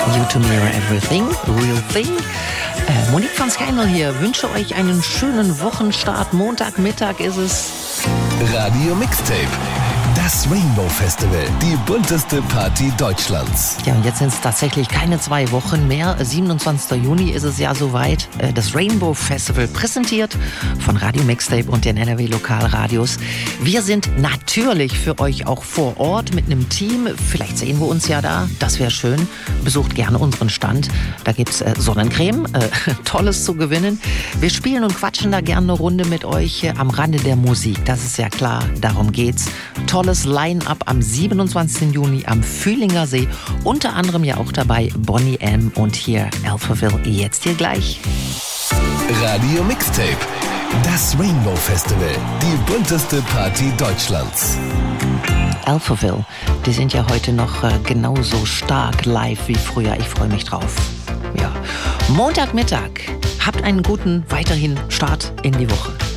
You to Mirror Everything, Real Thing. Monique von Skynel hier, wünsche euch einen schönen Wochenstart. Montagmittag ist es. Radio Mixtape. Das Rainbow Festival, die bunteste Party Deutschlands. Ja, und jetzt sind es tatsächlich keine 2 Wochen mehr. 27. Juni ist es ja soweit. Das Rainbow Festival präsentiert von Radio Mixtape und den NRW Lokalradios. Wir sind natürlich für euch auch vor Ort mit einem Team. Vielleicht sehen wir uns ja da. Das wäre schön. Besucht gerne unseren Stand. Da gibt's Sonnencreme, Tolles zu gewinnen. Wir spielen und quatschen da gerne eine Runde mit euch am Rande der Musik. Das ist ja klar, darum geht's. Tolles Line-Up am 27. Juni am Fühlinger See. Unter anderem ja auch dabei Boney M. und hier Alphaville. Jetzt hier gleich. Radio Mixtape. Das Rainbow Festival. Die bunteste Party Deutschlands. Alphaville, die sind ja heute noch genauso stark live wie früher. Ich freue mich drauf. Ja. Montagmittag. Habt einen guten weiterhin Start in die Woche.